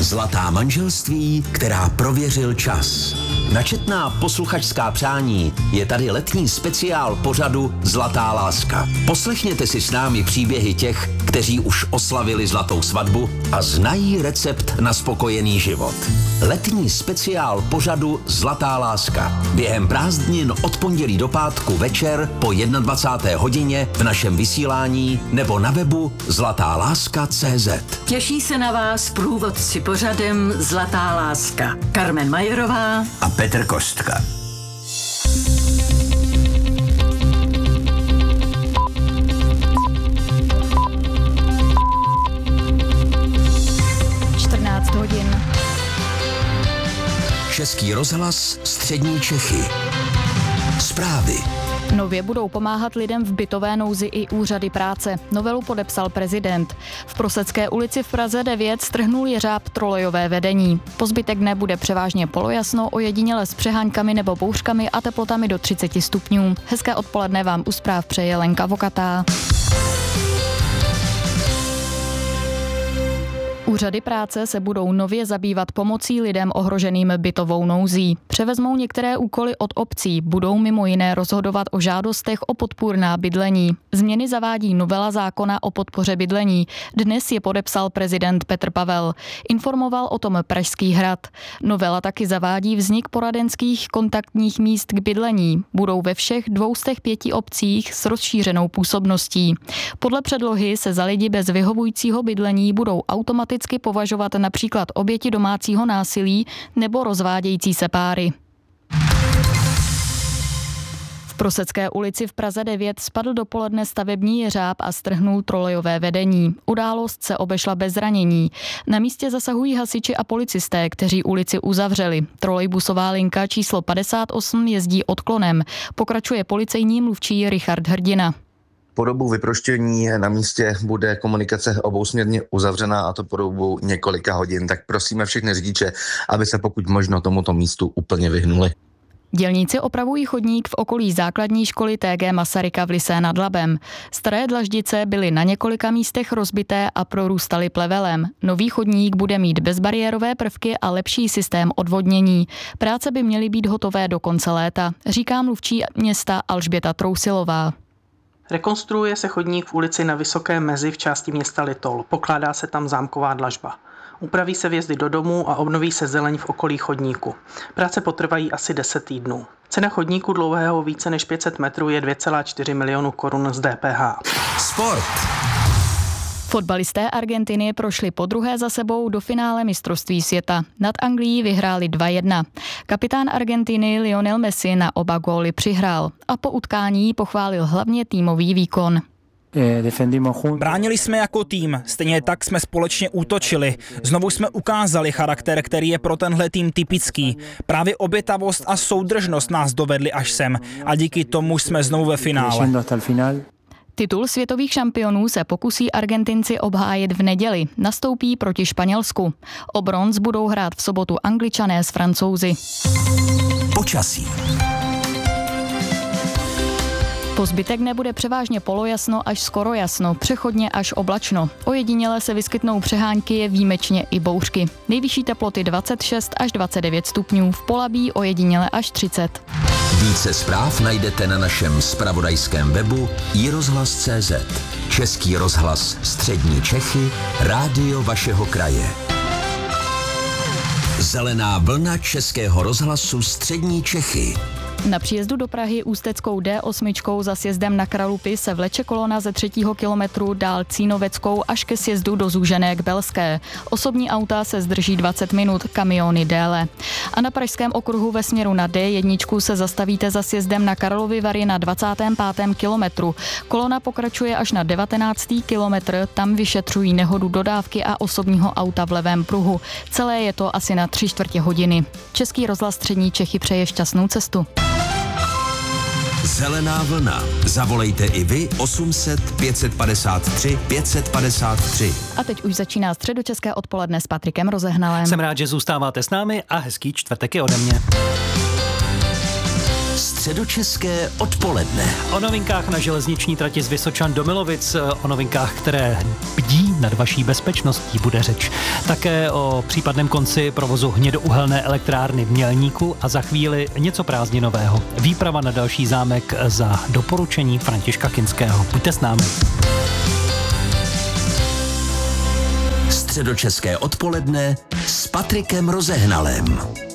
Zlatá manželství, která prověřil čas. Na četná posluchačská přání je tady letní speciál pořadu Zlatá láska. Poslechněte si s námi příběhy těch, kteří už oslavili zlatou svatbu a znají recept na spokojený život. Letní speciál pořadu Zlatá láska. Během prázdnin od pondělí do pátku večer po 21. hodině v našem vysílání nebo na webu zlatáláska.cz. Těší se na vás průvodci pořadem Zlatá láska. Carmen Majerová a Petr Kostka. Hodin. Český rozhlas, střední Čechy. Zprávy. Nově budou pomáhat lidem v bytové nouzi i úřady práce. Novelu podepsal prezident. V Prosecké ulici v Praze 9 strhnul jeřáb trolejové vedení. Po zbytek dne bude převážně polojasno, ojediněle s přeháňkami nebo bouřkami a teplotami do 30 stupňů. Hezké odpoledne vám u zpráv přeje Lenka Vokatá. Úřady práce se budou nově zabývat pomocí lidem ohroženým bytovou nouzí. Převezmou některé úkoly od obcí, budou mimo jiné rozhodovat o žádostech o podpůrná bydlení. Změny zavádí novela zákona o podpoře bydlení. Dnes je podepsal prezident Petr Pavel. Informoval o tom Pražský hrad. Novela taky zavádí vznik poradenských kontaktních míst k bydlení. Budou ve všech 205 obcích s rozšířenou působností. Podle předlohy se za lidi bez vyhovujícího bydlení budou automaticky považovat například oběti domácího násilí nebo rozvádějící se páry. V Prosecké ulici v Praze 9 spadl dopoledne stavební jeřáb a strhnul trolejové vedení. Událost se obešla bez zranění. Na místě zasahují hasiči a policisté, kteří ulici uzavřeli. Trolejbusová linka číslo 58 jezdí odklonem. Pokračuje policejní mluvčí Richard Hrdina. Po dobu vyproštění na místě bude komunikace obousměrně uzavřená, a to po dobu několika hodin. Tak prosíme všechny řidiče, aby se pokud možno tomuto místu úplně vyhnuli. Dělníci opravují chodník v okolí základní školy TG Masaryka v Lysé nad Labem. Staré dlaždice byly na několika místech rozbité a prorůstaly plevelem. Nový chodník bude mít bezbariérové prvky a lepší systém odvodnění. Práce by měly být hotové do konce léta, říká mluvčí města Alžběta Trousilová. Rekonstruuje se chodník v ulici na Vysoké Mezi v části města Litol. Pokládá se tam zámková dlažba. Upraví se vjezdy do domů a obnoví se zeleň v okolí chodníku. Práce potrvají asi 10 týdnů. Cena chodníku dlouhého více než 500 metrů je 2,4 milionu korun z DPH. Sport. Fotbalisté Argentiny prošli podruhé za sebou do finále mistrovství světa. Nad Anglií vyhráli 2-1. Kapitán Argentiny Lionel Messi na oba góly přihrál a po utkání pochválil hlavně týmový výkon. Bránili jsme jako tým, stejně tak jsme společně útočili. Znovu jsme ukázali charakter, který je pro tenhle tým typický. Právě obětavost a soudržnost nás dovedli až sem a díky tomu jsme znovu ve finále. Titul světových šampionů se pokusí Argentinci obhájit v neděli. Nastoupí proti Španělsku. O bronz budou hrát v sobotu Angličané s Francouzi. Počasí. Po zbytek nebude převážně polojasno až skoro jasno, přechodně až oblačno. Ojediněle se vyskytnou přehánky, výjimečně i bouřky. Nejvyšší teploty 26 až 29 stupňů, v Polabí ojediněle až 30. Více zpráv najdete na našem zpravodajském webu iRozhlas.cz. Český rozhlas střední Čechy, rádio vašeho kraje. Zelená vlna Českého rozhlasu střední Čechy. Na příjezdu do Prahy ústeckou D8 za sjezdem na Kralupy se vleče kolona ze 3. kilometru dál Cínoveckou až ke sjezdu do Zúžené k Belské. Osobní auta se zdrží 20 minut, kamiony déle. A na pražském okruhu ve směru na D1 se zastavíte za sjezdem na Karlovy Vary na 25. kilometru. Kolona pokračuje až na 19. kilometr, tam vyšetřují nehodu dodávky a osobního auta v levém pruhu. Celé je to asi na 3/4 hodiny. Český rozhlas střední Čechy přeje šťastnou cestu. Zelená vlna. Zavolejte i vy 800 553 553. A teď už začíná středočeské odpoledne s Patrikem Rozehnalem. Jsem rád, že zůstáváte s námi a hezký čtvrtek je ode mě. Středočeské odpoledne. O novinkách na železniční trati z Vysočan do Milovic, o novinkách, které bdí nad vaší bezpečností, bude řeč. Také o případném konci provozu hnědouhelné elektrárny v Mělníku a za chvíli něco prázdninového. Výprava na další zámek za doporučení Františka Kinského. Buďte s námi. Středočeské odpoledne s Patrikem Rozehnalem.